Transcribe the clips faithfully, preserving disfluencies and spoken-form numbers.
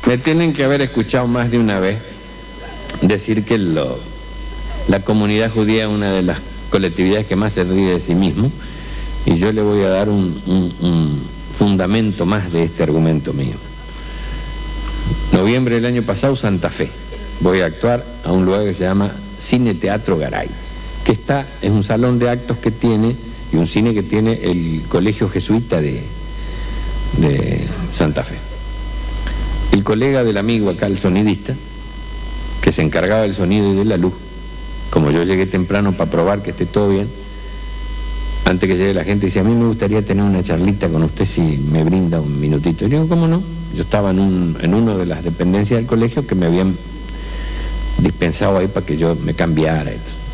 Me tienen que haber escuchado más de una vez decir que lo, la comunidad judía es una de las colectividades que más se ríe de sí mismo, y yo le voy a dar un, un, un fundamento más de este argumento mío. Noviembre del año pasado, Santa Fe. Voy a actuar a un lugar que se llama Cine Teatro Garay, que está, es un salón de actos que tiene, y un cine que tiene el Colegio Jesuita de, de Santa Fe. El colega del amigo acá, el sonidista, que se encargaba del sonido y de la luz, como yo llegué temprano para probar que esté todo bien, antes que llegue la gente, dice: a mí me gustaría tener una charlita con usted si me brinda un minutito. Y yo digo: ¿cómo no? Yo estaba en, un, en una de las dependencias del colegio que me habían dispensado ahí para que yo me cambiara.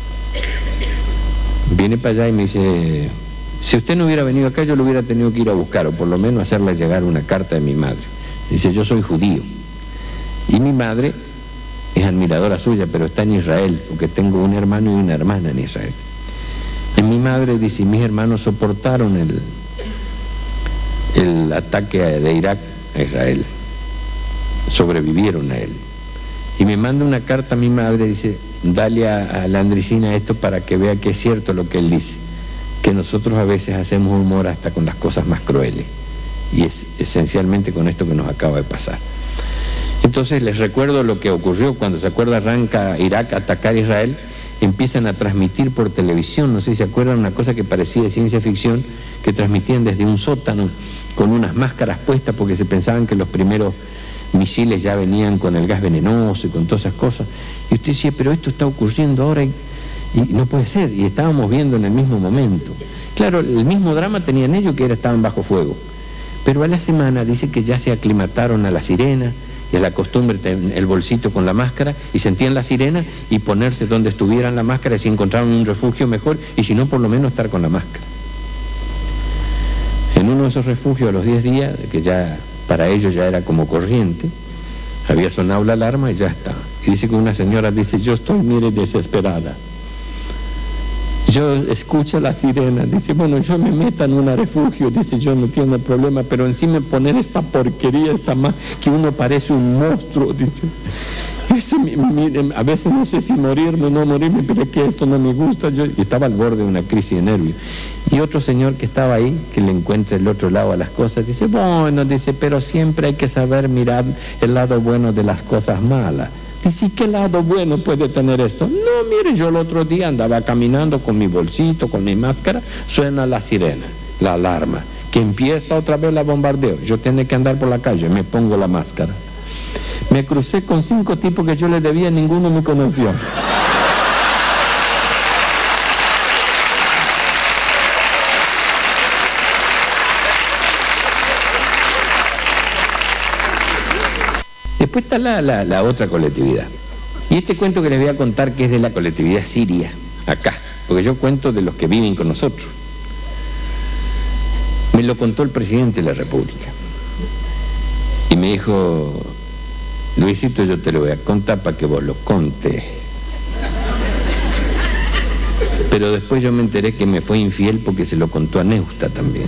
Viene para allá y me dice: si usted no hubiera venido acá, yo lo hubiera tenido que ir a buscar, o por lo menos hacerle llegar una carta de mi madre. Dice: yo soy judío y mi madre es admiradora suya, pero está en Israel, porque tengo un hermano y una hermana en Israel. Y mi madre dice: mis hermanos soportaron el, el ataque de Irak a Israel, sobrevivieron a él. Y me manda una carta a mi madre, dice: dale a, a la Andricina esto para que vea que es cierto lo que él dice, que nosotros a veces hacemos humor hasta con las cosas más crueles, y es esencialmente con esto que nos acaba de pasar. Entonces les recuerdo lo que ocurrió cuando, se acuerda, arranca Irak a atacar a Israel, empiezan a transmitir por televisión, no sé si se acuerdan, una cosa que parecía de ciencia ficción, que transmitían desde un sótano con unas máscaras puestas porque se pensaban que los primeros misiles ya venían con el gas venenoso y con todas esas cosas. Y usted decía: pero esto está ocurriendo ahora y, y no puede ser, y estábamos viendo en el mismo momento. Claro, el mismo drama tenían ellos, que era, estaban bajo fuego, pero a la semana dice que ya se aclimataron a la sirena y a la costumbre de el bolsito con la máscara, y sentían la sirena y ponerse donde estuvieran la máscara, y si encontraron un refugio mejor, y si no, por lo menos estar con la máscara. En uno de esos refugios, a los diez días, que ya para ellos ya era como corriente, había sonado la alarma y ya está. Y dice que una señora dice: yo estoy, mire, desesperada. Yo escucho la sirena, dice: bueno, yo me meto en un refugio, dice, yo no tengo problema, pero encima poner esta porquería, esta más, que uno parece un monstruo, dice. Ese, mi, mi, a veces no sé si morirme o no morirme, pero es que esto no me gusta. Yo, y estaba al borde de una crisis de nervios. Y otro señor que estaba ahí, que le encuentra el otro lado a las cosas, dice: bueno, dice, pero siempre hay que saber mirar el lado bueno de las cosas malas. Dice: ¿qué lado bueno puede tener esto? No, mire, yo el otro día andaba caminando con mi bolsito, con mi máscara, suena la sirena, la alarma, que empieza otra vez la bombardeo. Yo tenía que andar por la calle, me pongo la máscara. Me crucé con cinco tipos que yo les debía, ninguno me conoció. Después está la, la, la otra colectividad. Y este cuento que les voy a contar, que es de la colectividad siria, acá, porque yo cuento de los que viven con nosotros. Me lo contó el presidente de la República. Y me dijo: Luisito, yo te lo voy a contar para que vos lo contes. Pero después yo me enteré que me fue infiel porque se lo contó a Neusta también.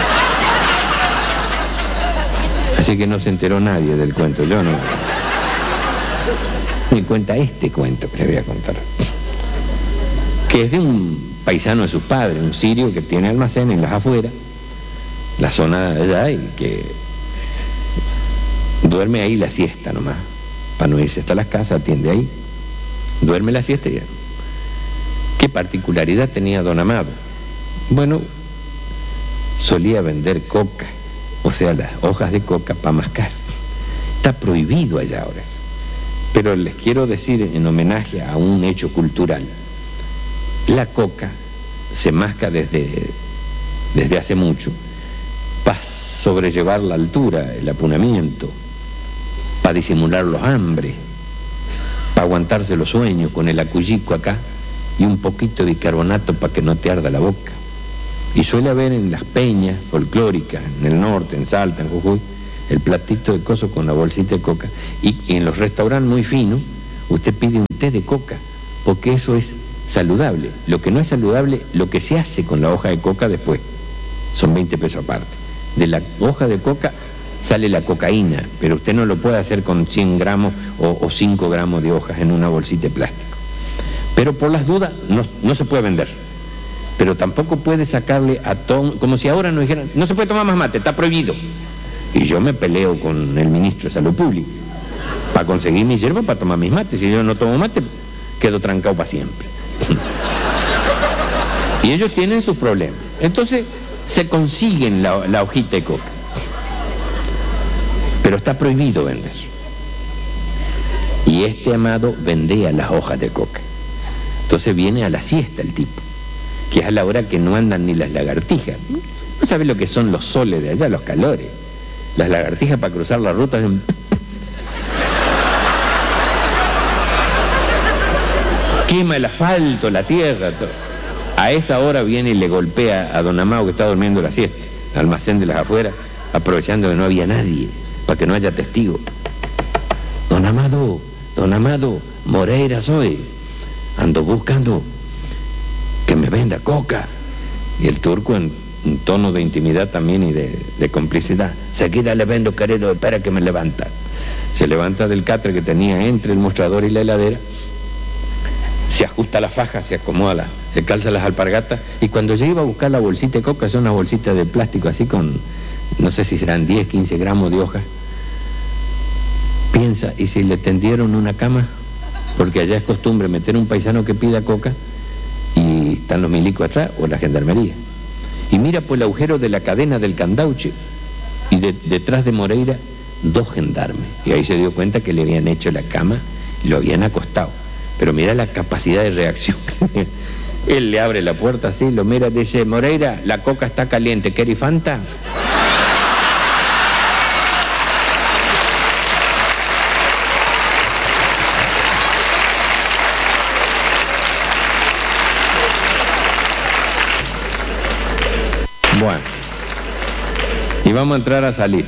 Así que no se enteró nadie del cuento, yo no. Me cuenta este cuento que le voy a contar, que es de un paisano de sus padres, un sirio que tiene almacén en las afueras, la zona de allá, y que duerme ahí la siesta nomás, para no irse hasta las casas, atiende ahí, duerme la siesta. Y ¿qué particularidad tenía don Amado? Bueno, solía vender coca, o sea, las hojas de coca para mascar. Está prohibido allá ahora eso. Pero les quiero decir, en homenaje a un hecho cultural, la coca se masca desde, desde hace mucho para sobrellevar la altura, el apunamiento, para disimular los hambres, para aguantarse los sueños con el acullico acá y un poquito de bicarbonato para que no te arda la boca. Y suele haber en las peñas folclóricas, en el norte, en Salta, en Jujuy, el platito de coso con la bolsita de coca. Y, y en los restaurantes muy finos, usted pide un té de coca, porque eso es saludable. Lo que no es saludable, lo que se hace con la hoja de coca después, son veinte pesos aparte. De la hoja de coca sale la cocaína, pero usted no lo puede hacer con cien gramos o, o cinco gramos de hojas en una bolsita de plástico. Pero por las dudas no, no se puede vender, pero tampoco puede sacarle a todo, como si ahora nos dijeran, no se puede tomar más mate, está prohibido. Y yo me peleo con el ministro de Salud Pública para conseguir mi hierba para tomar mis mates. Si yo no tomo mate, quedo trancado para siempre. Y ellos tienen sus problemas. Entonces se consiguen la, la hojita de coca, pero está prohibido vender. Y este amado vendía las hojas de coca. Entonces viene a la siesta el tipo, que es a la hora que no andan ni las lagartijas. No sabe lo que son los soles de allá, los calores. Las lagartijas para cruzar la ruta hacen... quema el asfalto, la tierra, todo. A esa hora viene y le golpea a don Amado, que está durmiendo la siesta, al almacén de las afueras, aprovechando que no había nadie, para que no haya testigo. Don Amado, don Amado, Moreira soy, ando buscando que me venda coca. Y el turco, en un tono de intimidad también y de, de complicidad, seguida le vendo, querido, espera que me levanta. Se levanta del catre que tenía entre el mostrador y la heladera, se ajusta la faja, se acomoda, la, se calza las alpargatas, y cuando yo iba a buscar la bolsita de coca, son unas bolsitas de plástico así con, no sé si serán diez, quince gramos de hojas, piensa, ¿y si le tendieron una cama? Porque allá es costumbre meter un paisano que pida coca y están los milicos atrás o la gendarmería. Y mira por el agujero de la cadena del candauche y de, detrás de Moreira dos gendarmes. Y ahí se dio cuenta que le habían hecho la cama y lo habían acostado. Pero mira la capacidad de reacción. Él le abre la puerta así, lo mira, dice, Moreira, la coca está caliente, ¿quiere Fanta? Bueno, y vamos a entrar a salir.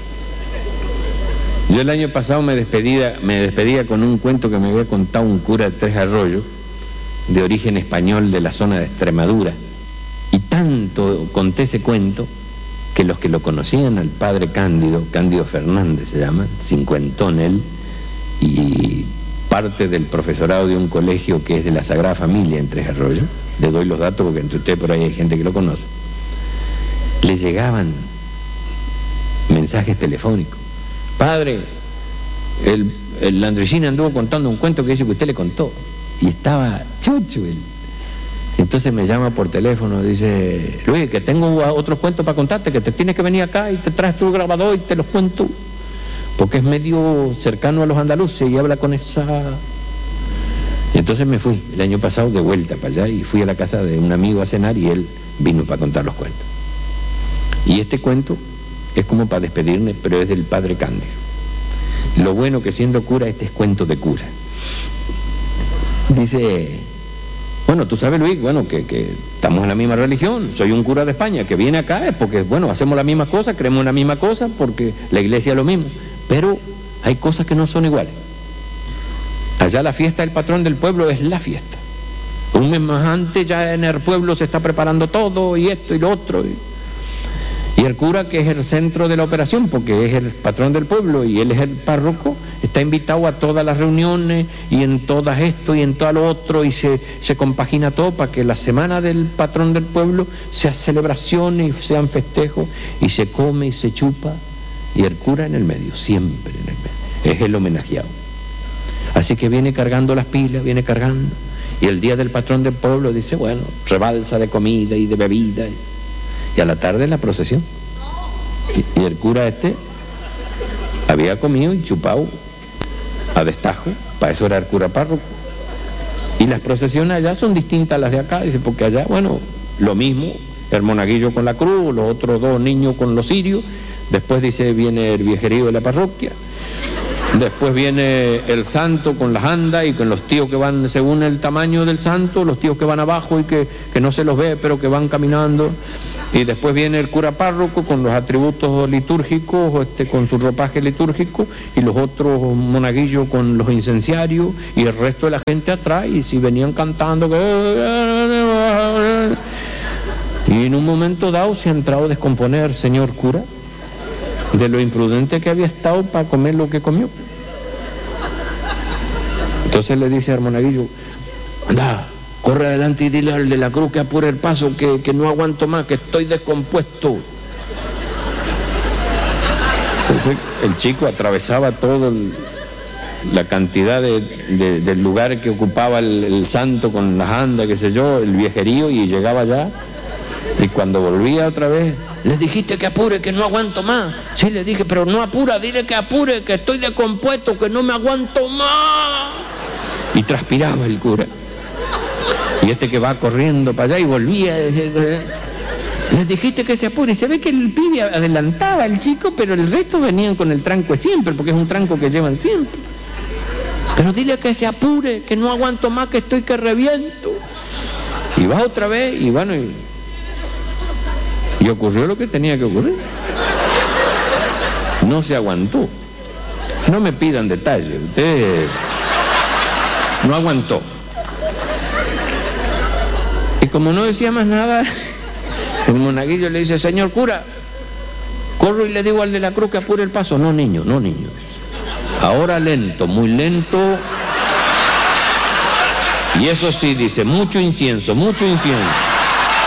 Yo el año pasado me despedía, me despedía con un cuento que me había contado un cura de Tres Arroyos, de origen español de la zona de Extremadura, y tanto conté ese cuento que los que lo conocían al padre Cándido, Cándido Fernández se llama, cincuentón él, y parte del profesorado de un colegio que es de la Sagrada Familia en Tres Arroyos, le doy los datos porque entre ustedes por ahí hay gente que lo conoce, le llegaban mensajes telefónicos. Padre, el, el Landricina anduvo contando un cuento que dice que usted le contó, y estaba chucho él. Entonces me llama por teléfono, dice, Luis, que tengo otros cuentos para contarte, que te tienes que venir acá y te traes tu grabador y te los cuento, porque es medio cercano a los andaluces y habla con esa... Entonces me fui el año pasado de vuelta para allá y fui a la casa de un amigo a cenar y él vino para contar los cuentos. Y este cuento es como para despedirme, pero es del padre Cándido. Lo bueno que siendo cura, este es cuento de cura. Dice, bueno, tú sabes, Luis, bueno, que, que estamos en la misma religión, soy un cura de España, que viene acá es porque, bueno, hacemos la misma cosa, creemos en la misma cosa, porque la iglesia es lo mismo, pero hay cosas que no son iguales. Allá la fiesta del patrón del pueblo es la fiesta. Un mes más antes ya en el pueblo se está preparando todo, y esto y lo otro, y... Y el cura, que es el centro de la operación, porque es el patrón del pueblo y él es el párroco, está invitado a todas las reuniones y en todas esto y en todo lo otro, y se, se compagina todo para que la semana del patrón del pueblo sea celebraciones y sean festejos, y se come y se chupa, y el cura en el medio, siempre en el medio, es el homenajeado. Así que viene cargando las pilas, viene cargando, y el día del patrón del pueblo dice, bueno, rebalsa de comida y de bebida, y... Y a la tarde la procesión. Y, y el cura este había comido y chupado a destajo, para eso era el cura párroco. Y las procesiones allá son distintas a las de acá, dice, porque allá, bueno, lo mismo, el monaguillo con la cruz, los otros dos niños con los cirios, después dice, viene el viejerío de la parroquia, después viene el santo con las andas y con los tíos que van según el tamaño del santo, los tíos que van abajo y que, que no se los ve, pero que van caminando. Y después viene el cura párroco con los atributos litúrgicos, este, con su ropaje litúrgico, y los otros monaguillos con los incenciarios, y el resto de la gente atrás, y si venían cantando... Y en un momento dado se ha entrado a descomponer, señor cura, de lo imprudente que había estado para comer lo que comió. Entonces le dice a Monaguillo, anda, corre adelante y dile al de la cruz que apure el paso, que, que no aguanto más, que estoy descompuesto. Entonces el chico atravesaba todo el, la cantidad de, de, del lugar que ocupaba el, el santo con las andas, qué sé yo, el viejerío, y llegaba allá. Y cuando volvía otra vez, le dijiste que apure, que no aguanto más. Sí, le dije, pero no apura, dile que apure, que estoy descompuesto, que no me aguanto más. Y transpiraba el cura. Y este que va corriendo para allá y volvía a decir, les dijiste que se apure. Y se ve que el pibe adelantaba al chico, pero el resto venían con el tranco siempre, porque es un tranco que llevan siempre. Pero dile que se apure, que no aguanto más, que estoy que reviento. Y va otra vez, y bueno, y, y ocurrió lo que tenía que ocurrir. No se aguantó. No me pidan detalles, usted no aguantó. Y como no decía más nada, el monaguillo le dice, señor cura, corro y le digo al de la cruz que apure el paso. No, niño, no, niño. Ahora lento, muy lento. Y eso sí, dice, mucho incienso, mucho incienso.